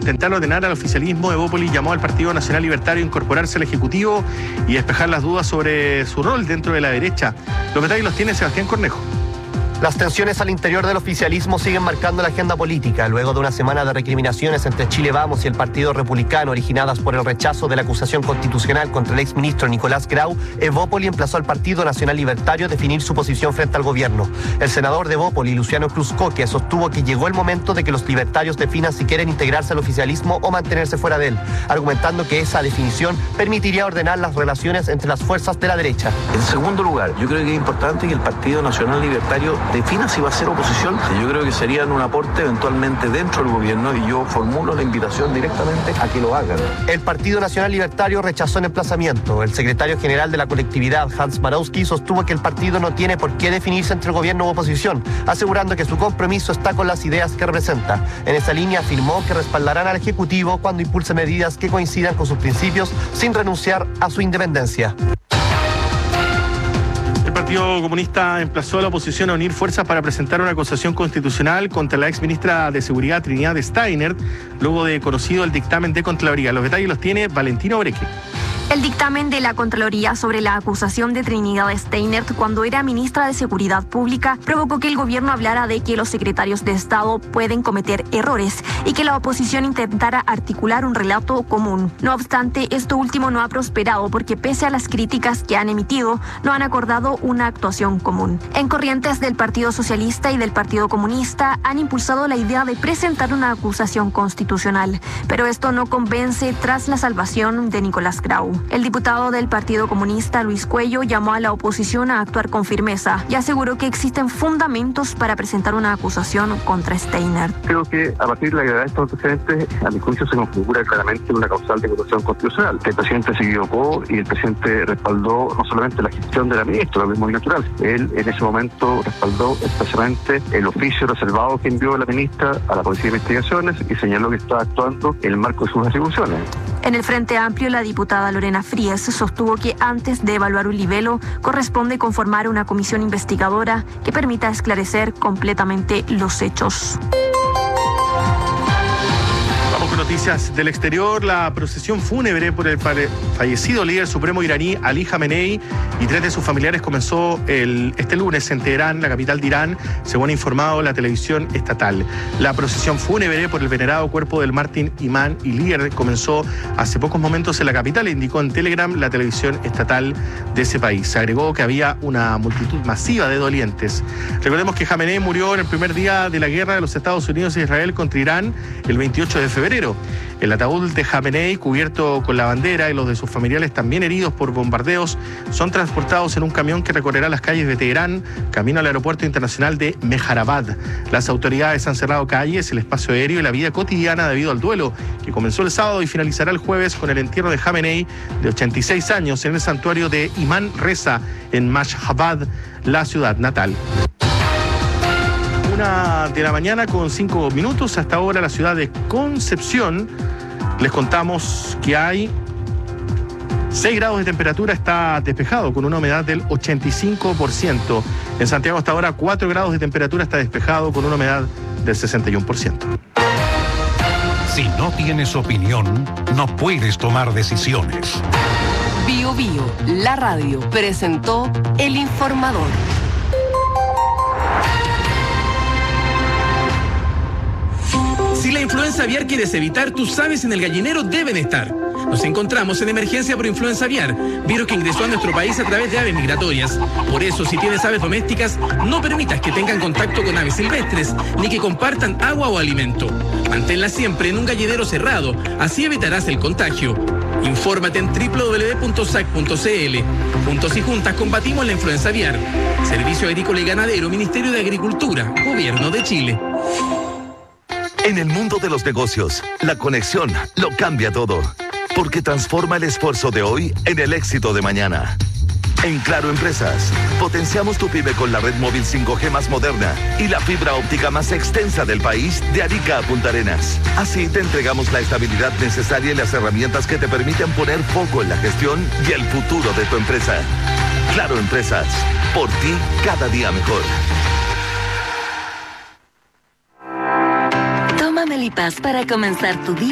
intentar ordenar al oficialismo, Evópolis llamó al Partido Nacional Libertario a incorporarse al Ejecutivo y despejar las dudas sobre su rol dentro de la derecha. Los detalles los tiene Sebastián Cornejo. Las tensiones al interior del oficialismo siguen marcando la agenda política, luego de una semana de recriminaciones entre Chile Vamos y el Partido Republicano, originadas por el rechazo de la acusación constitucional contra el exministro Nicolás Grau. Evópolis emplazó al Partido Nacional Libertario a definir su posición frente al gobierno. El senador de Evópolis, Luciano Cruzcoque, sostuvo que llegó el momento de que los libertarios definan si quieren integrarse al oficialismo o mantenerse fuera de él, argumentando que esa definición permitiría ordenar las relaciones entre las fuerzas de la derecha. En segundo lugar, yo creo que es importante que el Partido Nacional Libertario defina si va a ser oposición. Yo creo que serían un aporte eventualmente dentro del gobierno y yo formulo la invitación directamente a que lo hagan. El Partido Nacional Libertario rechazó el emplazamiento. El secretario general de la colectividad, Hans Marowski, sostuvo que el partido no tiene por qué definirse entre gobierno u oposición, asegurando que su compromiso está con las ideas que representa. En esa línea afirmó que respaldarán al Ejecutivo cuando impulse medidas que coincidan con sus principios sin renunciar a su independencia. El Partido Comunista emplazó a la oposición a unir fuerzas para presentar una acusación constitucional contra la exministra de Seguridad Trinidad Steiner, luego de conocido el dictamen de Contraloría. Los detalles los tiene Valentino Breque. El dictamen de la Contraloría sobre la acusación de Trinidad Steiner cuando era ministra de Seguridad Pública provocó que el gobierno hablara de que los secretarios de Estado pueden cometer errores y que la oposición intentara articular un relato común. No obstante, esto último no ha prosperado porque pese a las críticas que han emitido, no han acordado una actuación común. En corrientes del Partido Socialista y del Partido Comunista han impulsado la idea de presentar una acusación constitucional, pero esto no convence tras la salvación de Nicolás Grau. El diputado del Partido Comunista, Luis Cuello, llamó a la oposición a actuar con firmeza y aseguró que existen fundamentos para presentar una acusación contra Steiner. Creo que a partir de la gravedad de estos antecedentes, a mi juicio se configura claramente una causal de corrupción constitucional. El presidente se equivocó y el presidente respaldó no solamente la gestión de la ministra, lo es muy natural. Él en ese momento respaldó expresamente el oficio reservado que envió la ministra a la Policía de Investigaciones y señaló que estaba actuando en el marco de sus atribuciones. En el Frente Amplio, la diputada Lorena Frías sostuvo que antes de evaluar un libelo, corresponde conformar una comisión investigadora que permita esclarecer completamente los hechos. Noticias del exterior. La procesión fúnebre por el fallecido líder supremo iraní Ali Jamenei y 3 de sus familiares comenzó este lunes en Teherán, la capital de Irán, según ha informado la televisión estatal. La procesión fúnebre por el venerado cuerpo del mártir imán y líder comenzó hace pocos momentos en la capital, indicó en Telegram la televisión estatal de ese país. Se agregó que había una multitud masiva de dolientes. Recordemos que Jamenei murió en el primer día de la guerra de los Estados Unidos e Israel contra Irán el 28 de febrero. El ataúd de Jamenei, cubierto con la bandera, y los de sus familiares, también heridos por bombardeos, son transportados en un camión que recorrerá las calles de Teherán, camino al aeropuerto internacional de Mehrabad. Las autoridades han cerrado calles, el espacio aéreo y la vida cotidiana debido al duelo, que comenzó el sábado y finalizará el jueves con el entierro de Jamenei, de 86 años, en el santuario de Imán Reza, en Mashhad, la ciudad natal. 1:00 con 5 minutos. Hasta ahora la ciudad de Concepción. Les contamos que hay 6 grados de temperatura, está despejado con una humedad del 85%. En Santiago hasta ahora 4 grados de temperatura, está despejado con una humedad del 61%. Si no tienes opinión, no puedes tomar decisiones. Bio Bio, la radio, presentó El Informador. Si la influenza aviar quieres evitar, tus aves en el gallinero deben estar. Nos encontramos en emergencia por influenza aviar, virus que ingresó a nuestro país a través de aves migratorias. Por eso, si tienes aves domésticas, no permitas que tengan contacto con aves silvestres, ni que compartan agua o alimento. Manténlas siempre en un gallinero cerrado, así evitarás el contagio. Infórmate en www.sac.cl. Juntos y juntas combatimos la influenza aviar. Servicio Agrícola y Ganadero, Ministerio de Agricultura, Gobierno de Chile. En el mundo de los negocios, la conexión lo cambia todo, porque transforma el esfuerzo de hoy en el éxito de mañana. En Claro Empresas, potenciamos tu pyme con la red móvil 5G más moderna y la fibra óptica más extensa del país, de Arica a Punta Arenas. Así te entregamos la estabilidad necesaria y las herramientas que te permiten poner foco en la gestión y el futuro de tu empresa. Claro Empresas, por ti cada día mejor. Toma Melipaz para comenzar tu día